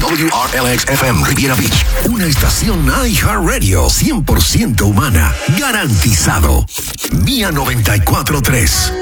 WRLX FM Riviera Beach. Una estación iHeartRadio 100% humana. Garantizado. Mía 94.3.